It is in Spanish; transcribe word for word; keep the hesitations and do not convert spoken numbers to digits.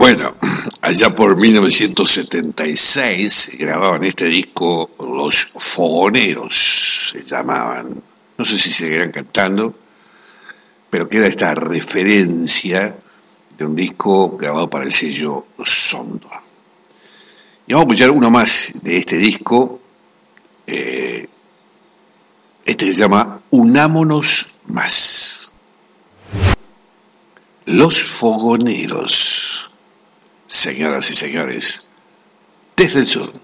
Bueno, allá por mil novecientos setenta y seis grababan este disco Los Fogoneros, se llamaban. No sé si seguirán cantando, pero queda esta referencia de un disco grabado para el sello Sondor. Y vamos a escuchar uno más de este disco. Eh, este se llama Unámonos Más. Los Fogoneros, señoras y señores, desde el sur.